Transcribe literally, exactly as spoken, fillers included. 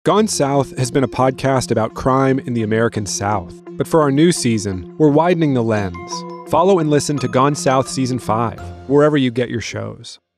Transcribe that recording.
Gone South has been a podcast about crime in the American South. But for our new season, we're widening the lens. Follow and listen to Gone South Season five, wherever you get your shows.